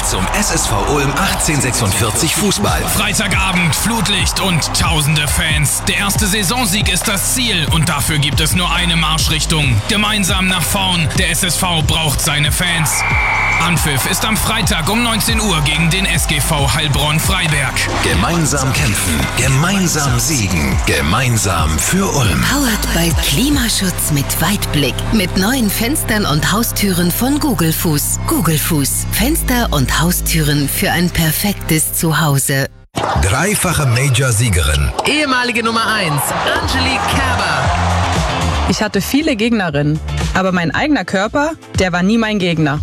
zum SSV Ulm 1846 Fußball. Freitagabend, Flutlicht und tausende Fans. Der erste Saisonsieg ist das Ziel und dafür gibt es nur eine Marschrichtung. Gemeinsam nach vorn, der SSV braucht seine Fans. Anpfiff ist am Freitag um 19 Uhr gegen den SGV Heilbronn-Freiberg. Gemeinsam kämpfen, gemeinsam siegen, gemeinsam für Ulm. Powered by Klimaschutz mit Weitblick. Mit neuen Fenstern und Haustüren von Gugelfuß. Gugelfuß. Fenster und Haustüren für ein perfektes Zuhause. Dreifache Major-Siegerin. Ehemalige Nummer 1, Angelique Kerber. Ich hatte viele Gegnerinnen, aber mein eigener Körper, der war nie mein Gegner.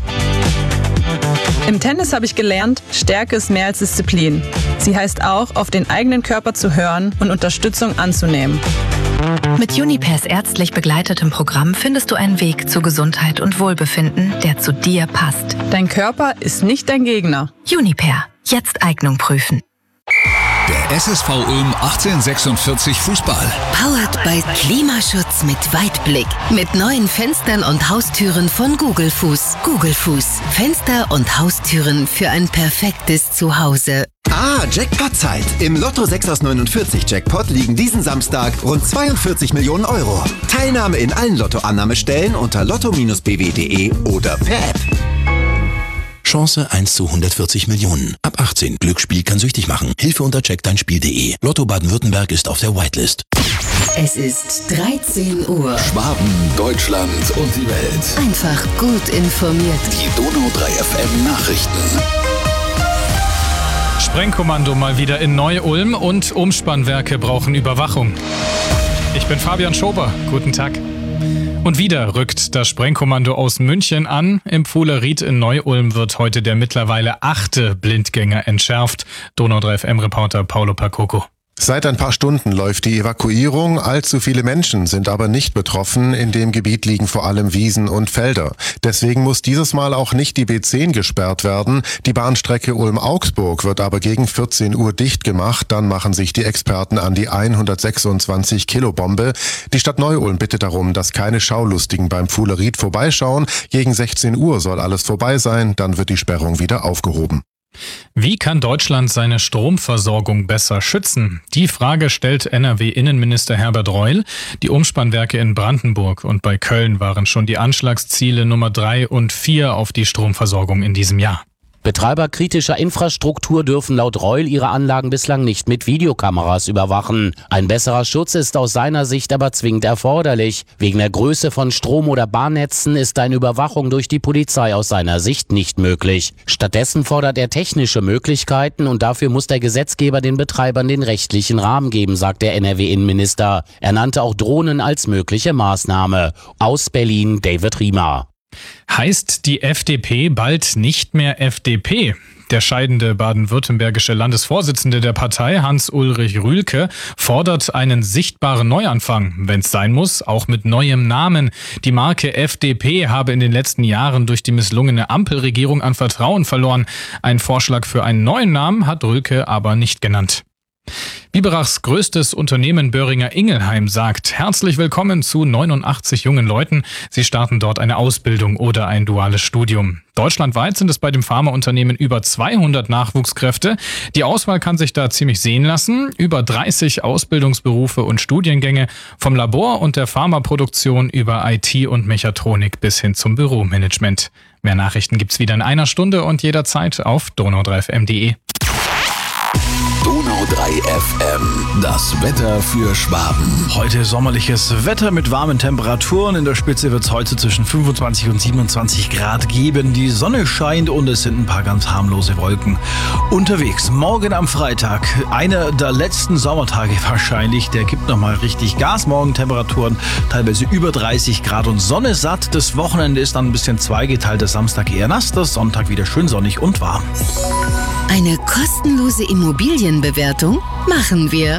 Im Tennis habe ich gelernt, Stärke ist mehr als Disziplin. Sie heißt auch, auf den eigenen Körper zu hören und Unterstützung anzunehmen. Mit Junipers ärztlich begleitetem Programm findest du einen Weg zu Gesundheit und Wohlbefinden, der zu dir passt. Dein Körper ist nicht dein Gegner. Juniper. Jetzt Eignung prüfen. Der SSV Ulm 1846 Fußball. Powered by Klimaschutz mit Weitblick. Mit neuen Fenstern und Haustüren von Gugelfuß. Gugelfuß. Fenster und Haustüren für ein perfektes Zuhause. Jackpot-Zeit. Im Lotto 6 aus 49 Jackpot liegen diesen Samstag rund 42 Millionen Euro. Teilnahme in allen Lotto-Annahmestellen unter lotto-bw.de oder per App. Chance 1 zu 140 Millionen. Ab 18. Glücksspiel kann süchtig machen. Hilfe unter checkdeinspiel.de. Lotto Baden-Württemberg ist auf der Whitelist. Es ist 13 Uhr. Schwaben, Deutschland und die Welt. Einfach gut informiert. Die Donau 3 FM Nachrichten. Sprengkommando mal wieder in Neu-Ulm und Umspannwerke brauchen Überwachung. Ich bin Fabian Schober. Guten Tag. Und wieder rückt das Sprengkommando aus München an. Im Pfuhleried in Neu-Ulm wird heute der mittlerweile 8. Blindgänger entschärft. Donau 3 FM-Reporter Paolo Pacocco. Seit ein paar Stunden läuft die Evakuierung. Allzu viele Menschen sind aber nicht betroffen. In dem Gebiet liegen vor allem Wiesen und Felder. Deswegen muss dieses Mal auch nicht die B10 gesperrt werden. Die Bahnstrecke Ulm-Augsburg wird aber gegen 14 Uhr dicht gemacht. Dann machen sich die Experten an die 126-Kilo-Bombe. Die Stadt Neu-Ulm bittet darum, dass keine Schaulustigen beim Pfuhleried vorbeischauen. Gegen 16 Uhr soll alles vorbei sein. Dann wird die Sperrung wieder aufgehoben. Wie kann Deutschland seine Stromversorgung besser schützen? Die Frage stellt NRW-Innenminister Herbert Reul. Die Umspannwerke in Brandenburg und bei Köln waren schon die Anschlagsziele Nummer 3 und 4 auf die Stromversorgung in diesem Jahr. Betreiber kritischer Infrastruktur dürfen laut Reul ihre Anlagen bislang nicht mit Videokameras überwachen. Ein besserer Schutz ist aus seiner Sicht aber zwingend erforderlich. Wegen der Größe von Strom- oder Bahnnetzen ist eine Überwachung durch die Polizei aus seiner Sicht nicht möglich. Stattdessen fordert er technische Möglichkeiten und dafür muss der Gesetzgeber den Betreibern den rechtlichen Rahmen geben, sagt der NRW-Innenminister. Er nannte auch Drohnen als mögliche Maßnahme. Aus Berlin David Riemer. Heißt die FDP bald nicht mehr FDP? Der scheidende baden-württembergische Landesvorsitzende der Partei, Hans-Ulrich Rühlke, fordert einen sichtbaren Neuanfang, wenn es sein muss, auch mit neuem Namen. Die Marke FDP habe in den letzten Jahren durch die misslungene Ampelregierung an Vertrauen verloren. Ein Vorschlag für einen neuen Namen hat Rühlke aber nicht genannt. Biberachs größtes Unternehmen Böhringer Ingelheim sagt, herzlich willkommen zu 89 jungen Leuten. Sie starten dort eine Ausbildung oder ein duales Studium. Deutschlandweit sind es bei dem Pharmaunternehmen über 200 Nachwuchskräfte. Die Auswahl kann sich da ziemlich sehen lassen. Über 30 Ausbildungsberufe und Studiengänge, vom Labor und der Pharmaproduktion über IT und Mechatronik bis hin zum Büromanagement. Mehr Nachrichten gibt's wieder in einer Stunde und jederzeit auf donau3fm.de. Donau 3 FM, das Wetter für Schwaben. Heute sommerliches Wetter mit warmen Temperaturen. In der Spitze wird es heute zwischen 25 und 27 Grad geben. Die Sonne scheint und es sind ein paar ganz harmlose Wolken unterwegs. Morgen am Freitag, einer der letzten Sommertage wahrscheinlich, der gibt nochmal richtig Gas. Morgen Temperaturen teilweise über 30 Grad und Sonne satt. Das Wochenende ist dann ein bisschen zweigeteilt. Der Samstag eher nass, der Sonntag wieder schön sonnig und warm. Eine kostenlose Immobilienbewertung machen wir.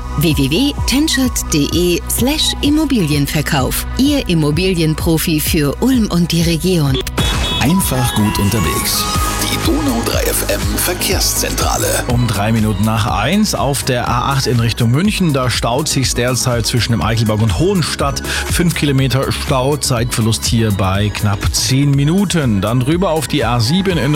www.tenschert.de/Immobilienverkauf. Ihr Immobilienprofi für Ulm und die Region. Einfach gut unterwegs. Die Donau 3 FM Verkehrszentrale. Um 3 Minuten nach 1 auf der A8 in Richtung München. Da staut sich derzeit zwischen dem Eichelberg und Hohenstadt. 5 Kilometer Stau. Zeitverlust hier bei knapp 10 Minuten. Dann rüber auf die A7 in